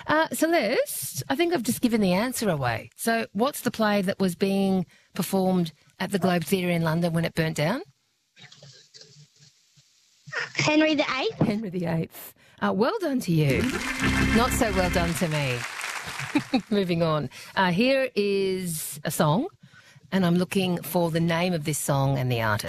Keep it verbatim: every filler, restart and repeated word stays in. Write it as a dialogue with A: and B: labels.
A: Uh, Celeste, I think I've just given the answer away. So what's the play that was being performed at the Globe Theatre in London when it burnt down?
B: Henry the Eighth.
A: Henry the Eighth. Uh, well done to you. Not so well done to me. Moving on. Uh, here is a song, and I'm looking for the name of this song and the artist.